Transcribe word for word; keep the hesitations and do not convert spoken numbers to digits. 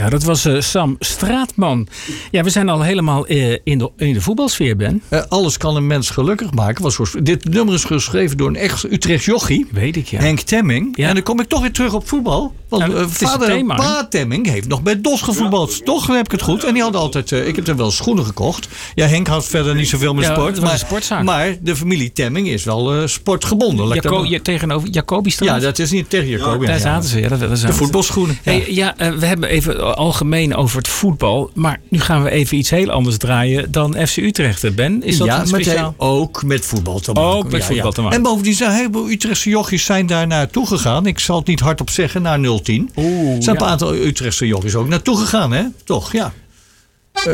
Ja, dat was uh, Sam Straatman. Ja, we zijn al helemaal uh, in, de, in de voetbalsfeer, Ben. Uh, alles kan een mens gelukkig maken. Was voor, dit nummer is geschreven door een echt Utrecht jochie. Weet ik, ja. Henk Temming. Ja. En dan kom ik toch weer terug op voetbal. Want ja, uh, vader Pa Temming heeft nog bij D O S gevoetbald. Ja. Toch heb ik het goed. En die had altijd, uh, ik heb er wel schoenen gekocht. Ja, Henk had verder niet zoveel met ja, sport. Maar, sportzaak. maar de familie Temming is wel uh, sportgebonden. Jaco- ja, tegenover Jacobi Straat? Ja, dat is niet tegen Jacobi. Ja, daar ja, zaten ze. Ja, dat, dat de voetbalschoenen. Ja, hey, ja uh, we hebben even algemeen over het voetbal. Maar nu gaan we even iets heel anders draaien dan F C Utrecht. Ben, is dat ja, een speciaal? Maar ook met voetbal te maken. Ook met ja, voetbal ja. te maken. En bovendien zijn heel veel Utrechtse jochies zijn daar naartoe gegaan. Ik zal het niet hardop zeggen, naar nul tien. Oeh, er zijn ja. een aantal Utrechtse jochies ook naartoe gegaan, hè? Toch, ja.